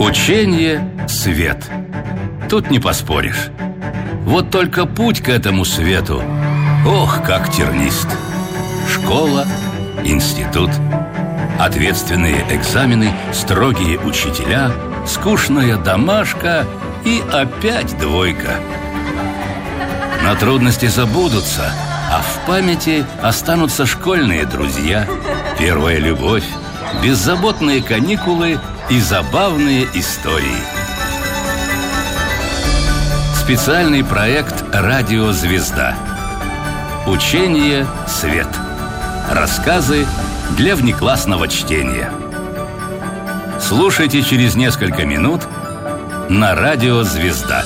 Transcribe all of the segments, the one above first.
Учение – свет. Тут не поспоришь. Вот только путь к этому свету, ох, как тернист. Школа, институт, ответственные экзамены, строгие учителя, скучная домашка и опять двойка. Но трудности забудутся, а в памяти останутся школьные друзья, первая любовь, беззаботные каникулы и забавные истории. Специальный проект «Радио Звезда». Учение «Свет». Рассказы для внеклассного чтения. Слушайте через несколько минут на «Радио Звезда».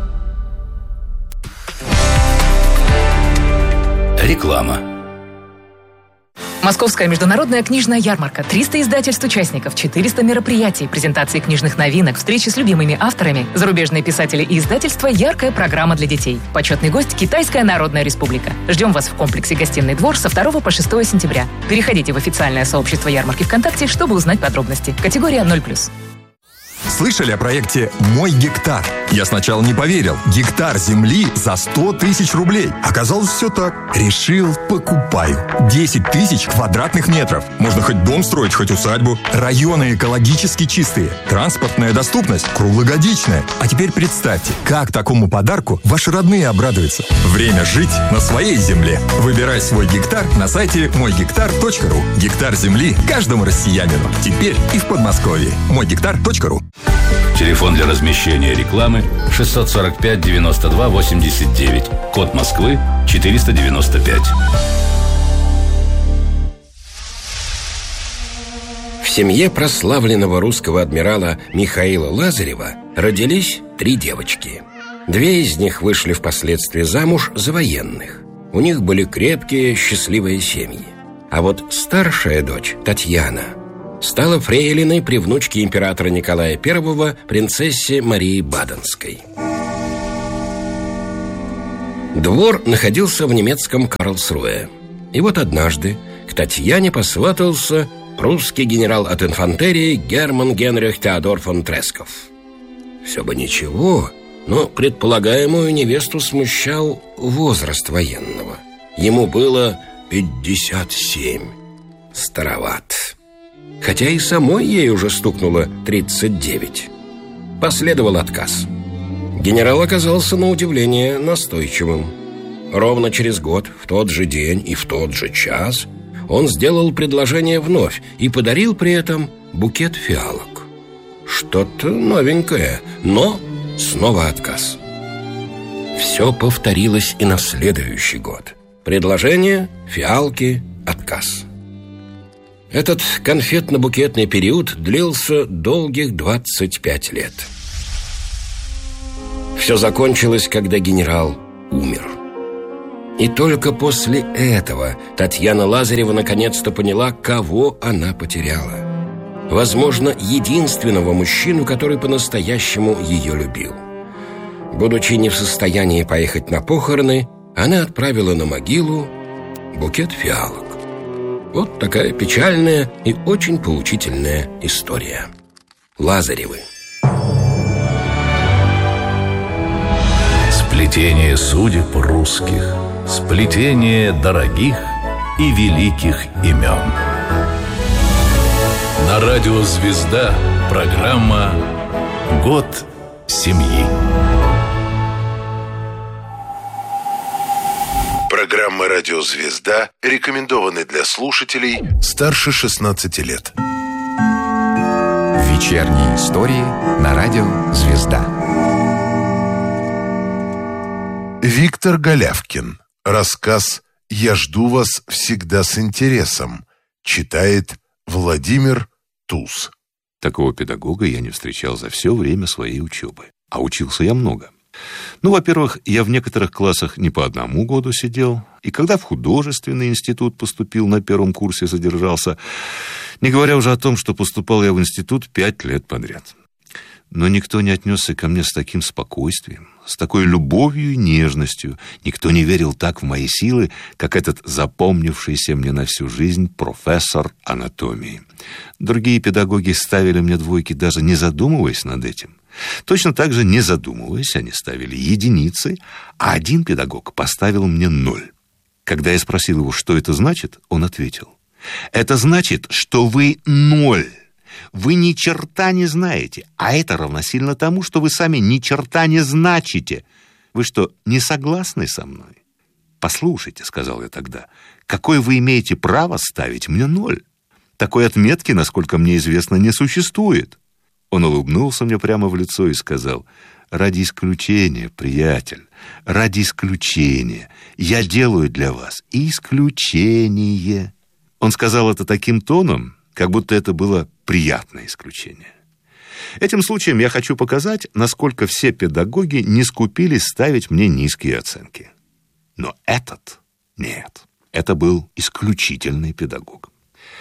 Реклама. Московская международная книжная ярмарка. 300 издательств-участников, 400 мероприятий, презентации книжных новинок, встречи с любимыми авторами, зарубежные писатели и издательства, яркая программа для детей. Почетный гость – Китайская Народная Республика. Ждем вас в комплексе «Гостиный двор» со 2 по 6 сентября. Переходите в официальное сообщество ярмарки ВКонтакте, чтобы узнать подробности. Категория 0+. Слышали о проекте «Мой гектар»? Я сначала не поверил. Гектар земли за 100 тысяч рублей. Оказалось, все так. Решил, покупаю. 10 тысяч квадратных метров. Можно хоть дом строить, хоть усадьбу. Районы экологически чистые. Транспортная доступность круглогодичная. А теперь представьте, как такому подарку ваши родные обрадуются. Время жить на своей земле. Выбирай свой гектар на сайте moygektar.ru. Гектар земли каждому россиянину. Теперь и в Подмосковье. moygektar.ru. Телефон для размещения рекламы 645 92 89. Код Москвы 495. В семье прославленного русского адмирала Михаила Лазарева родились 3 девочки. 2 из них вышли впоследствии замуж за военных. У них были крепкие, счастливые семьи. А вот старшая дочь, Татьяна, стала фрейлиной при внучке императора Николая I, принцессе Марии Баденской. Двор находился в немецком Карлсруэ. И вот однажды к Татьяне посватался прусский генерал от инфантерии Герман Генрих Теодор фон Тресков. Все бы ничего, но предполагаемую невесту смущал возраст военного. Ему было 57. Староват. Хотя и самой ей уже стукнуло 39. Последовал отказ. Генерал оказался на удивление настойчивым. Ровно через год, в тот же день и в тот же час, он сделал предложение вновь и подарил при этом букет фиалок. Что-то новенькое, но снова отказ. Все повторилось и на следующий год. Предложение, фиалки, отказ. Этот конфетно-букетный период длился долгих 25 лет. Все закончилось, когда генерал умер. И только после этого Татьяна Лазарева наконец-то поняла, кого она потеряла. Возможно, единственного мужчину, который по-настоящему ее любил. Будучи не в состоянии поехать на похороны, она отправила на могилу букет фиалок. Вот такая печальная и очень поучительная история. Лазаревы. Сплетение судеб русских, сплетение дорогих и великих имен. На радио «Звезда» программа «Год семьи». Программа «Радио Звезда» рекомендованы для слушателей старше 16 лет. Вечерние истории на радио «Звезда». Виктор Голявкин. Рассказ «Я жду вас всегда с интересом». Читает Владимир Туз. Такого педагога я не встречал за все время своей учебы. А учился я много. Ну, во-первых, я в некоторых классах не по 1 году сидел, и когда в художественный институт поступил, на 1 курсе задержался, не говоря уже о том, что поступал я в институт 5 лет подряд. Но никто не отнесся ко мне с таким спокойствием, с такой любовью и нежностью. Никто не верил так в мои силы, как этот запомнившийся мне на всю жизнь профессор анатомии. Другие педагоги ставили мне двойки, даже не задумываясь над этим. Точно так же, не задумываясь, они ставили единицы, а один педагог поставил мне 0. Когда я спросил его, что это значит, он ответил: «Это значит, что вы 0. Вы ни черта не знаете, а это равносильно тому, что вы сами ни черта не значите. Вы что, не согласны со мной?» «Послушайте», — сказал я тогда, — «какое вы имеете право ставить мне 0? Такой отметки, насколько мне известно, не существует». Он улыбнулся мне прямо в лицо и сказал: «Ради исключения, приятель, ради исключения. Я делаю для вас исключение». Он сказал это таким тоном, как будто это было приятное исключение. Этим случаем я хочу показать, насколько все педагоги не скупились ставить мне низкие оценки. Но этот нет. Это был исключительный педагог.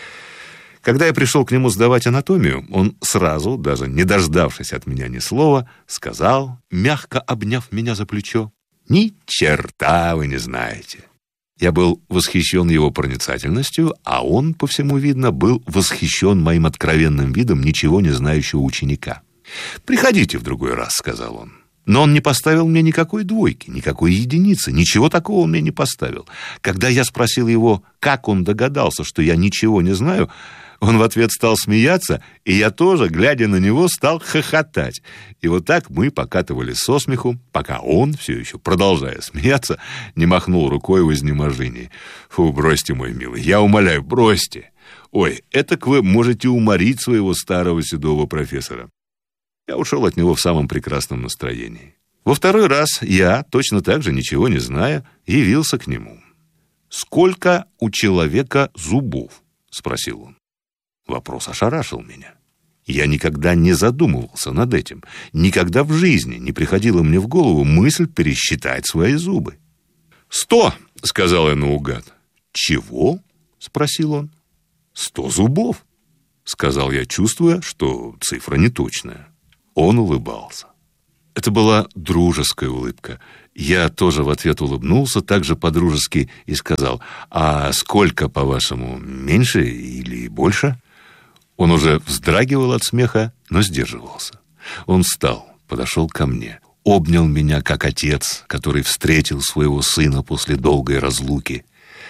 Когда я пришел к нему сдавать анатомию, он сразу, даже не дождавшись от меня ни слова, сказал, мягко обняв меня за плечо: «Ни черта вы не знаете». Я был восхищен его проницательностью, а он, по всему видно, был восхищен моим откровенным видом ничего не знающего ученика. «Приходите в другой раз», — сказал он. Но он не поставил мне никакой двойки, никакой единицы, ничего такого он мне не поставил. Когда я спросил его, как он догадался, что я ничего не знаю, он в ответ стал смеяться, и я тоже, глядя на него, стал хохотать. И вот так мы покатывались со смеху, пока он, все еще продолжая смеяться, не махнул рукой в изнеможении. «Фу, бросьте, мой милый, я умоляю, бросьте. Ой, этак вы можете уморить своего старого седого профессора». Я ушел от него в самом прекрасном настроении. Во второй раз я, точно так же, ничего не зная, явился к нему. «Сколько у человека зубов?» — спросил он. Вопрос ошарашил меня. Я никогда не задумывался над этим. Никогда в жизни не приходила мне в голову мысль пересчитать свои зубы. 100, — сказал я наугад. «Чего?» — спросил он. 100 зубов, — сказал я, чувствуя, что цифра неточная. Он улыбался. Это была дружеская улыбка. Я тоже в ответ улыбнулся, так же по-дружески, и сказал: «А сколько, по-вашему, меньше или больше?» Он уже вздрагивал от смеха, но сдерживался. Он встал, подошел ко мне, обнял меня, как отец, который встретил своего сына после долгой разлуки.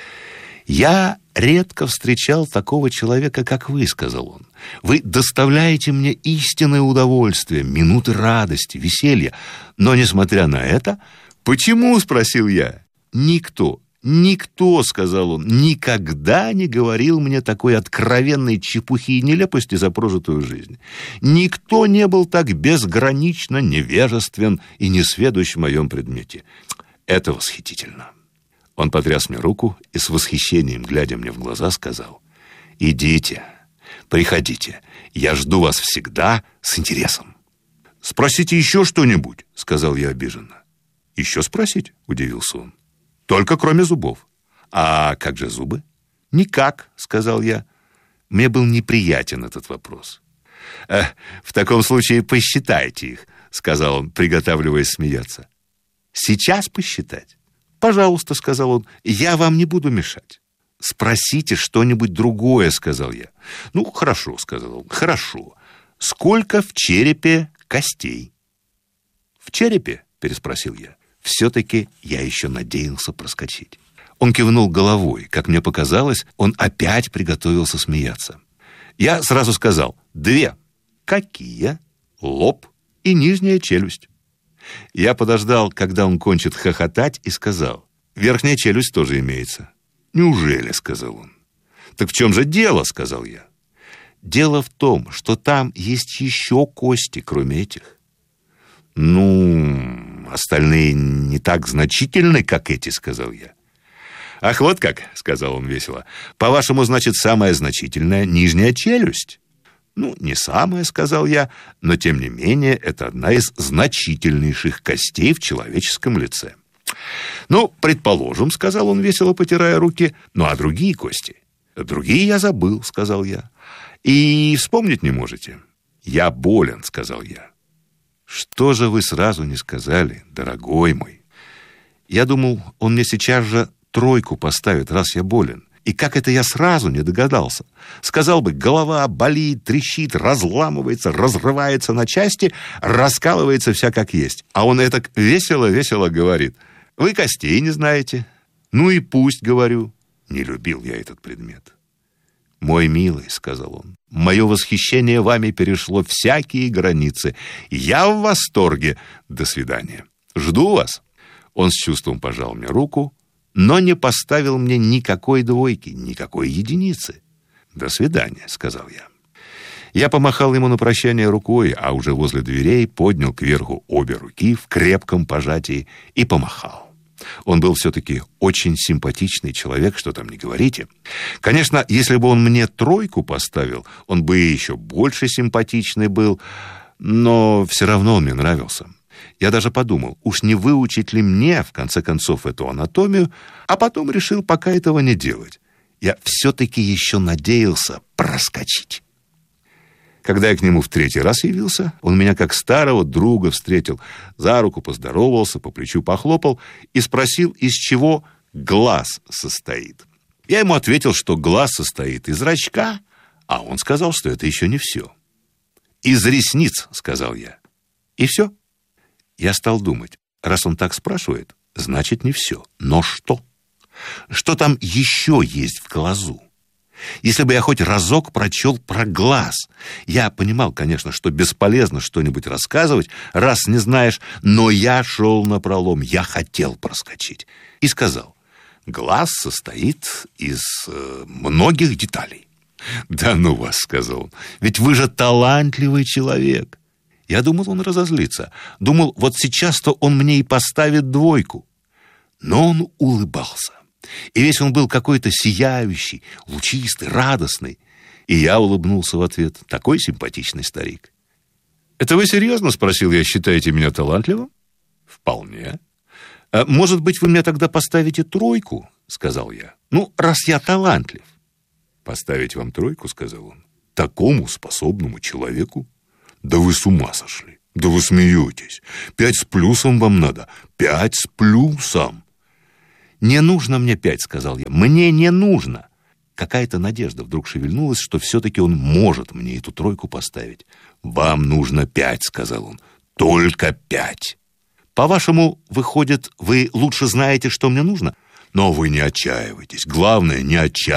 «Я редко встречал такого человека, как вы», — сказал он. «Вы доставляете мне истинное удовольствие, минуты радости, веселья. Но, несмотря на это...» «Почему?» — спросил я. «Никто, — сказал он, — никогда не говорил мне такой откровенной чепухи и нелепости за прожитую жизнь. Никто не был так безгранично невежествен и несведущ в моем предмете. Это восхитительно». Он потряс мне руку и с восхищением, глядя мне в глаза, сказал: «Идите, приходите, я жду вас всегда с интересом». «Спросите еще что-нибудь», — сказал я обиженно. «Еще спросить?» — удивился он. «Только кроме зубов». «А как же зубы?» «Никак», — сказал я. Мне был неприятен этот вопрос. «В таком случае посчитайте их», — сказал он, приготавливаясь смеяться. «Сейчас посчитать?» «Пожалуйста», — сказал он, — «я вам не буду мешать». «Спросите что-нибудь другое», — сказал я. «Ну, хорошо», — сказал он, — «хорошо. Сколько в черепе костей?» «В черепе?» — переспросил я. Все-таки я еще надеялся проскочить. Он кивнул головой. Как мне показалось, он опять приготовился смеяться. Я сразу сказал: 2. «Какие?» «Лоб и нижняя челюсть». Я подождал, когда он кончит хохотать, и сказал: «Верхняя челюсть тоже имеется». «Неужели?» — сказал он. «Так в чем же дело?» — сказал я. «Дело в том, что там есть еще кости, кроме этих». «Ну, остальные не так значительны, как эти», — сказал я. «Ах, вот как», — сказал он весело. «По-вашему, значит, самая значительная нижняя челюсть?» «Ну, не самая», — сказал я, «но, тем не менее, это одна из значительнейших костей в человеческом лице». «Ну, предположим», — сказал он, весело потирая руки, «ну, а другие кости?» «Другие я забыл», — сказал я. «И вспомнить не можете?» «Я болен», — сказал я. «Что же вы сразу не сказали, дорогой мой? Я думал, он мне сейчас же 3 поставит, раз я болен. И как это я сразу не догадался? Сказал бы, голова болит, трещит, разламывается, разрывается на части, раскалывается вся как есть. А он этак весело-весело говорит: вы костей не знаете. Ну и пусть, говорю. Не любил я этот предмет. «Мой милый», — сказал он, — «мое восхищение вами перешло всякие границы. Я в восторге. До свидания. Жду вас». Он с чувством пожал мне руку, но не поставил мне никакой 2, никакой единицы. «До свидания», — сказал я. Я помахал ему на прощание рукой, а уже возле дверей поднял кверху обе руки в крепком пожатии и помахал. Он был все-таки очень симпатичный человек, что там не говорите. Конечно, если бы он мне 3 поставил, он бы еще больше симпатичный был, но все равно он мне нравился. Я даже подумал, уж не выучить ли мне, в конце концов, эту анатомию, а потом решил пока этого не делать. Я все-таки еще надеялся проскочить. Когда я к нему в 3 раз явился, он меня как старого друга встретил, за руку поздоровался, по плечу похлопал и спросил, из чего глаз состоит. Я ему ответил, что глаз состоит из зрачка, а он сказал, что это еще не все. «Из ресниц», — сказал я. И все. Я стал думать, раз он так спрашивает, значит, не все. Но что? Что там еще есть в глазу? Если бы я хоть разок прочел про глаз. Я понимал, конечно, что бесполезно что-нибудь рассказывать, раз не знаешь, но я шел напролом, я хотел проскочить. И сказал: глаз состоит из многих деталей. «Да ну вас», — сказал он, — «ведь вы же талантливый человек». Я думал, он разозлится. Думал, вот сейчас-то он мне и поставит 2. Но он улыбался. И весь он был какой-то сияющий, лучистый, радостный. И я улыбнулся в ответ. Такой симпатичный старик. «Это вы серьезно?» — спросил я. «Считаете меня талантливым?» «Вполне». «Может быть, вы мне тогда поставите 3?» — сказал я. «Ну, раз я талантлив». «Поставить вам 3?» — сказал он. «Такому способному человеку? Да вы с ума сошли. Да вы смеетесь. 5 с плюсом вам надо. 5 с плюсом». «Не нужно мне 5, — сказал я, — мне не нужно». Какая-то надежда вдруг шевельнулась, что все-таки он может мне эту 3 поставить. «Вам нужно 5, — сказал он, — только 5. По-вашему, выходит, вы лучше знаете, что мне нужно? Но вы не отчаивайтесь. Главное, не отчаивайтесь.